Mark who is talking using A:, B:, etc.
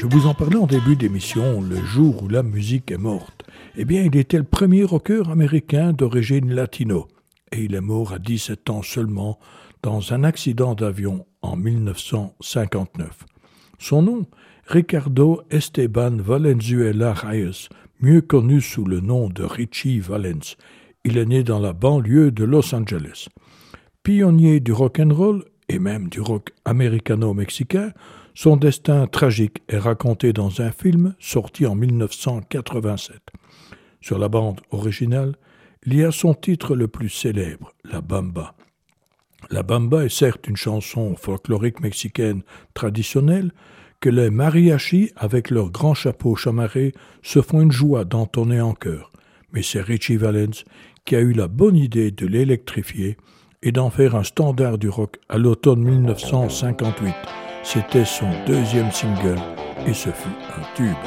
A: Je vous en parlais en début d'émission, le jour où la musique est morte. Eh bien, il était le premier rocker américain d'origine latino. Et il est mort à 17 ans seulement dans un accident d'avion en 1959. Son nom, Ricardo Esteban Valenzuela Reyes, mieux connu sous le nom de Richie Valens. Il est né dans la banlieue de Los Angeles. Pionnier du rock'n'roll et même du rock américano-mexicain, son destin tragique est raconté dans un film sorti en 1987. Sur la bande originale, il y a son titre le plus célèbre, La Bamba. La Bamba est certes une chanson folklorique mexicaine traditionnelle que les mariachis, avec leurs grands chapeaux chamarrés, se font une joie d'entonner en chœur. Mais c'est Richie Valens qui a eu la bonne idée de l'électrifier et d'en faire un standard du rock à l'automne 1958. C'était son deuxième single et ce fut un tube.